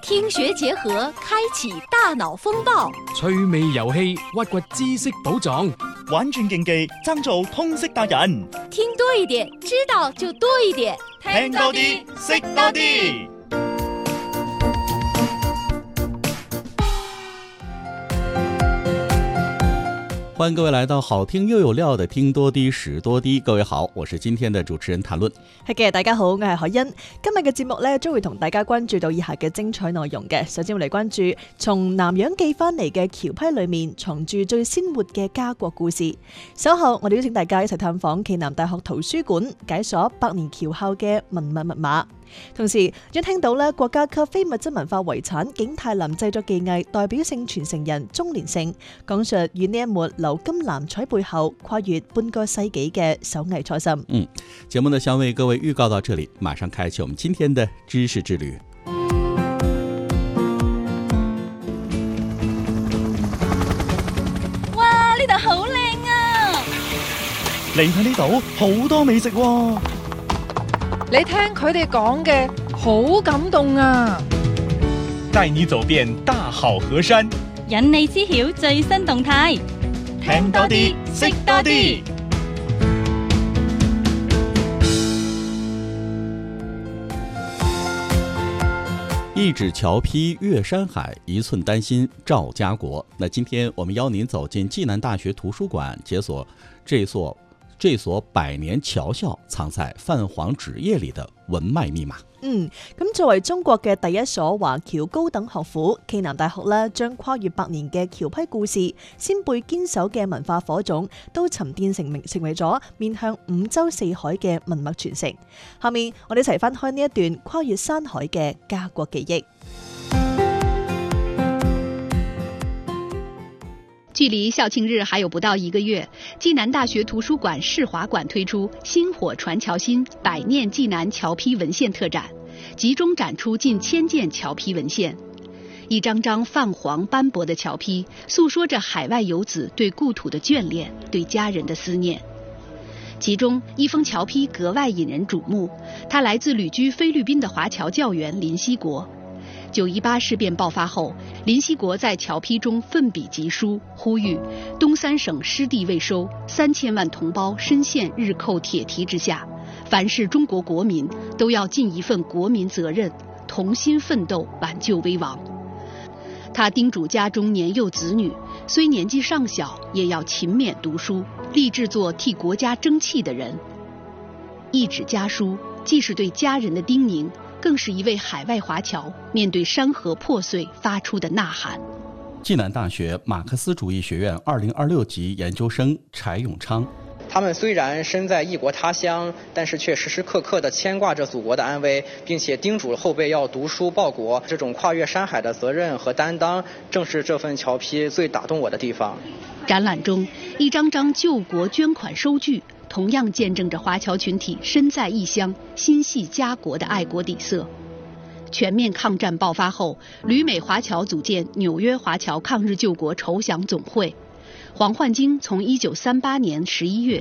听学结合，开启大腦風暴； 趣味遊戲，挖掘知識寶藏； 玩轉競技，爭做通識達人。 聽多一點，知道就多一點。 聽多啲，識多啲。 歡迎各位來到好聽又有料的聽多啲識多啲。各位好，我是今天的主持人譚論。 係嘅，大家好，我係海欣。今日嘅節目呢，將會同大家關注到以下嘅精彩內容嘅。首先我嚟關注從南洋寄翻嚟嘅僑批裏面藏住最鮮活嘅家國故事。稍後我哋邀請大家一齊探訪暨南大學圖書館，解鎖百年僑校嘅文物密碼。同時將聽到咧國家級非物質文化遺產景泰藍製作技藝代表性傳承人鍾連勝講述與呢一抹鎏金藍彩背後跨越半個世紀嘅手藝初心。 節目呢想為各位預告到這裡，馬上開啟我們今天的知識之旅。 哇，呢度好靚啊！ 嚟睇呢度好多美食喎。 你聽佢哋講嘅好感動啊！ 帶你走遍大好河山， 引你知曉最新動態， 聽多啲，識多啲。 一指橋坯越山海，一寸丹心照家國。那今天我們邀您走進暨南大學圖書館，解鎖這所百年僑校藏在泛黃紙頁裡的文脈密碼。 咁作為中國嘅第一所華僑高等學府，暨南大學咧將跨越百年嘅僑批故事、先輩堅守嘅文化火種，都沉澱成為咗面向五洲四海嘅文脈傳承。下面我哋一齊翻開呢一段跨越山海嘅家國記憶。 距離校慶日還有不到1個月，暨南大學圖書館世華館推出薪火傳僑心百年暨南僑批文獻特展，集中展出近1000件僑批文獻。一張張泛黃斑駁的僑批，訴說着海外游子對故土的眷戀，對家人的思念。其中一封僑批格外引人矚目，它來自旅居菲律賓的華僑教員林希國。918事變爆發後，林希國在僑批中奮筆疾書，呼籲東三省失地未收，3000萬同胞深陷日寇鐵蹄之下，凡是中國國民都要盡一份國民責任，同心奮鬥挽救危亡。他叮囑家中年幼子女，雖年紀尚小，也要勤勉讀書，立志做替國家爭氣的人。一紙家書，既是對家人的叮嚀，更是一位海外華僑面對山河破碎發出的吶喊。 暨南大學馬克思主義學院2026級研究生柴永昌， 他們雖然身在異國他鄉，但是卻時時刻刻地牽掛着祖國的安危，並且叮囑後輩要讀書報國。這種跨越山海的責任和擔當，正是這份僑批最打動我的地方。 展覽中，一張張救國捐款收據，同樣見證着華僑群體身在異鄉、心繫家國的愛國底色。全面抗戰爆發後，旅美華僑組建紐約華僑抗日救國籌饗總會。黃煥京從1938年11月